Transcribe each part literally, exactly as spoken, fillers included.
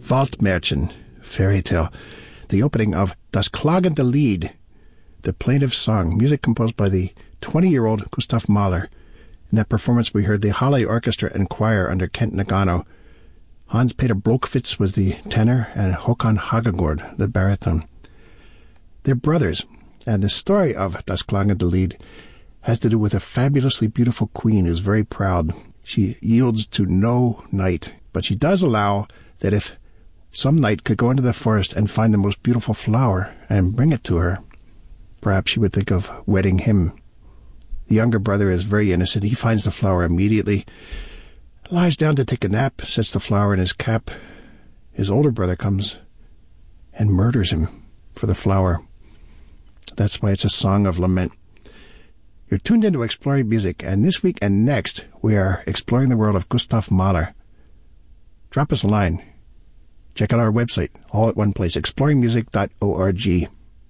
Waldmärchen, fairy tale. The opening of Das klagende Lied, the plaintive song, music composed by the twenty-year-old Gustav Mahler. In that performance, we heard the Halle Orchestra and Choir under Kent Nagano. Hans-Peter Blokfitz was the tenor and Håkan Hagegård, the baritone. They're brothers, and the story of Das klagende Lied has to do with a fabulously beautiful queen who's very proud. She yields to no knight, but she does allow that if some knight could go into the forest and find the most beautiful flower and bring it to her, perhaps she would think of wedding him. The younger brother is very innocent. He finds the flower immediately, lies down to take a nap, sets the flower in his cap. His older brother comes and murders him for the flower. That's why it's a song of lament. You're tuned into Exploring Music, and this week and next, we are exploring the world of Gustav Mahler. Drop us a line. Check out our website, all at one place, exploring music dot org.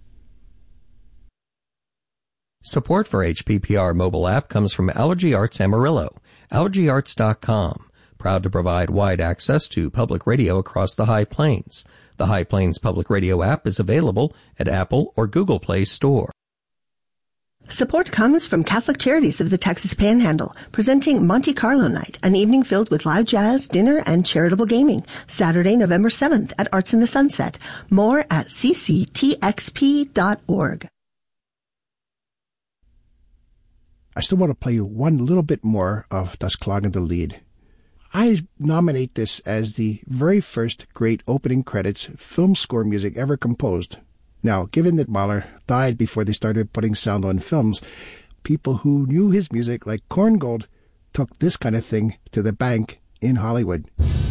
Support for H P P R mobile app comes from Allergy Arts Amarillo, allergy arts dot com, proud to provide wide access to public radio across the High Plains. The High Plains Public Radio app is available at Apple or Google Play Store. Support comes from Catholic Charities of the Texas Panhandle, presenting Monte Carlo Night, an evening filled with live jazz, dinner, and charitable gaming, Saturday, November seventh at Arts in the Sunset. More at c c t x p dot org. I still want to play you one little bit more of Das klagende Lied. I nominate this as the very first great opening credits film score music ever composed. Now, given that Mahler died before they started putting sound on films, people who knew his music, like Korngold, took this kind of thing to the bank in Hollywood.